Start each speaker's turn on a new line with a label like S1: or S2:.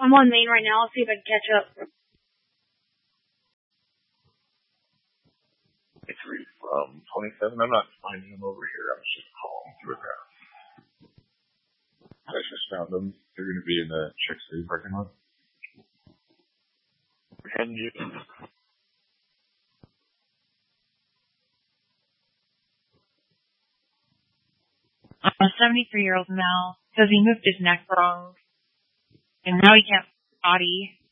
S1: I'm on Main right now. I'll see if I can catch up.
S2: It's 27. I'm not finding them over here. I was just calling through there. I just found them. They're going to be in the Chick City parking lot. And you.
S3: 73-year-old Mel says he moved his neck wrong, and now he can't potty.